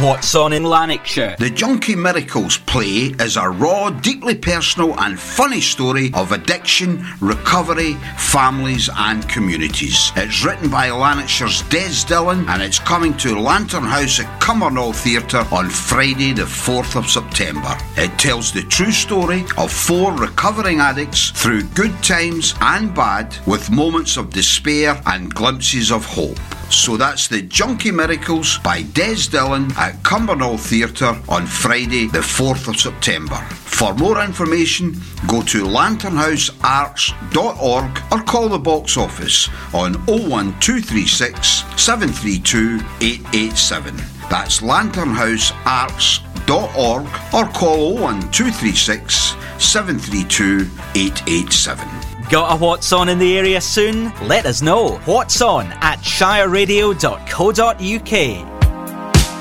What's on in Lanarkshire? The Junkie Miracles play is a raw, deeply personal and funny story of addiction, recovery, families and communities. It's written by Lanarkshire's Des Dillon and it's coming to Lantern House at Cumbernauld Theatre on Friday the 4th of September. It tells the true story of 4 recovering addicts through good times and bad, with moments of despair and glimpses of hope. So that's The Junkie Miracles by Des Dillon at Cumbernauld Theatre on Friday the 4th of September. For more information, go to lanternhousearts.org or call the box office on 01236 732 887. That's lanternhousearts.org or call 01236 732 887. Got a What's On in the area soon? Let us know. What's On at shireradio.co.uk.